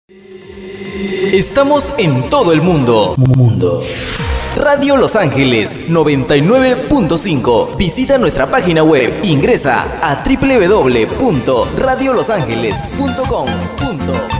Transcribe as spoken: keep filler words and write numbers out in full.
Estamos en todo el mundo. Mundo. Radio Los Ángeles noventa y nueve punto cinco. Visita nuestra página web. Ingresa a doble u doble u doble u punto radio los ángeles punto com punto